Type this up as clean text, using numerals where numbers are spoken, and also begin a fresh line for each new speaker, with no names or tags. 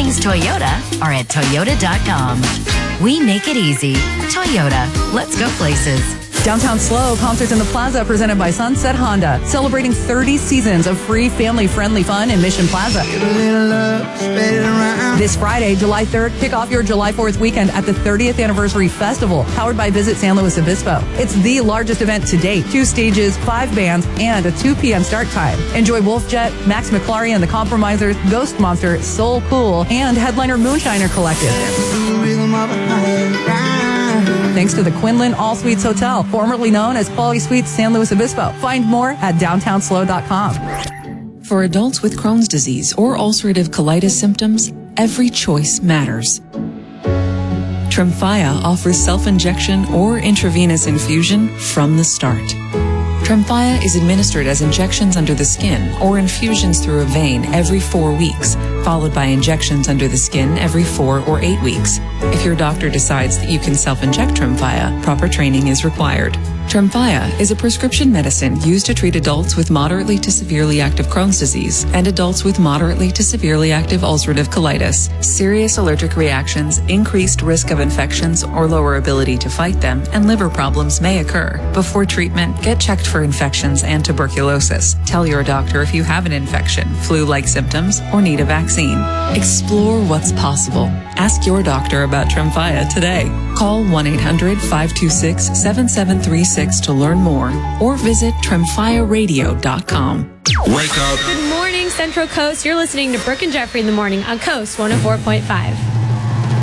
things Toyota are at Toyota.com. We make it easy. Toyota. Let's go places.
Downtown Slow, concerts in the Plaza presented by Sunset Honda, celebrating 30 seasons of free family-friendly fun in Mission Plaza. This Friday, July 3rd, kick off your July 4th weekend at the 30th Anniversary Festival, powered by Visit San Luis Obispo. It's the largest event to date. 2 stages, 5 bands, and a 2 p.m. start time. Enjoy Wolfjet, Max McClary and the Compromisers, Ghost Monster, Soul Cool, and headliner Moonshiner Collective. Thanks to the Quinlan All Suites Hotel, formerly known as Quality Suites San Luis Obispo. Find more at downtownslow.com.
For adults with Crohn's disease or ulcerative colitis symptoms, every choice matters. Tremfya offers self-injection or intravenous infusion from the start. Tremfya is administered as injections under the skin or infusions through a vein every 4 weeks, followed by injections under the skin every 4 or 8 weeks. If your doctor decides that you can self-inject Tremfya, proper training is required. Tremfya is a prescription medicine used to treat adults with moderately to severely active Crohn's disease and adults with moderately to severely active ulcerative colitis. Serious allergic reactions, increased risk of infections or lower ability to fight them, and liver problems may occur. Before treatment, get checked for infections and tuberculosis. Tell your doctor if you have an infection, flu-like symptoms, or need a vaccine. Explore what's possible. Ask your doctor about Tremfya today. Call 1-800-526-7736 to learn more or visit tremfyaradio.com.
Wake up.
Good morning, Central Coast. You're listening to Brooke and Jeffrey in the morning on Coast 104.5.